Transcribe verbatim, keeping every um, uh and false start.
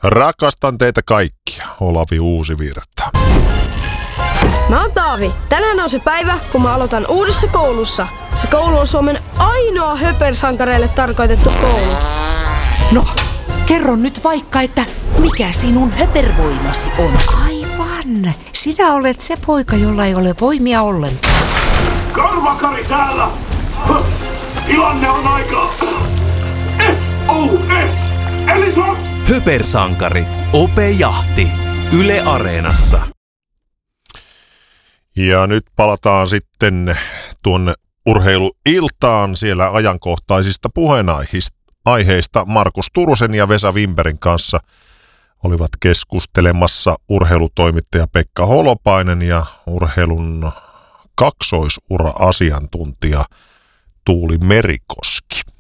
Rakastan teitä kaikkia, Olavi Uusivirta. Mä oon Taavi. Tänään on se päivä, kun mä aloitan uudessa koulussa. Se koulu on Suomen ainoa höpersankareille tarkoitettu koulu. No, kerro nyt vaikka, että mikä sinun höpervoimasi on. Aivan. Sinä olet se poika, jolla ei ole voimia ollenkaan. Karvakari täällä! Tilanne on aika... S O S! Eli sos! Höpersankari. Ope Jahti. Yle Areenassa. Ja nyt palataan sitten tuonne urheiluiltaan siellä ajankohtaisista puheenaiheista. Markus Turusen ja Vesa Wimbergin kanssa olivat keskustelemassa urheilutoimittaja Pekka Holopainen ja urheilun kaksoisura-asiantuntija Tuuli Merikoski.